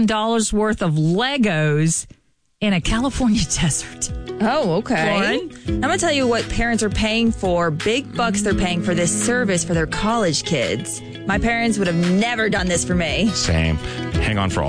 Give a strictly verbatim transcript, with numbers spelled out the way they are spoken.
thousand dollars worth of Legos in a California desert. Oh, okay. Lauren? I'm going to tell you what parents are paying for. Big bucks they're paying for this service for their college kids. My parents would have never done this for me. Same. Hang on for all